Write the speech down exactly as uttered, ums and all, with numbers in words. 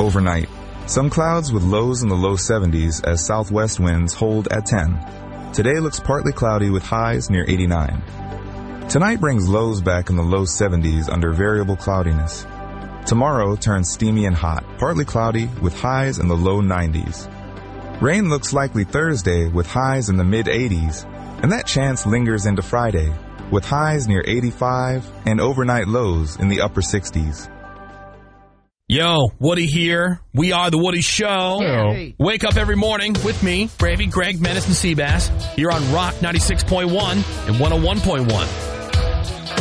Overnight, some clouds with lows in the low seventies as southwest winds hold at ten. Today looks partly cloudy with highs near eighty-nine. Tonight brings lows back in the low seventies under variable cloudiness. Tomorrow turns steamy and hot, partly cloudy with highs in the low nineties. Rain looks likely Thursday with highs in the mid eighties, and that chance lingers into Friday with highs near eighty-five and overnight lows in the upper sixties. Yo, Woody here. We are The Woody Show. Hey. Wake up every morning with me, Bravey, Greg, Menace, and Seabass here on Rock ninety-six point one and one oh one point one.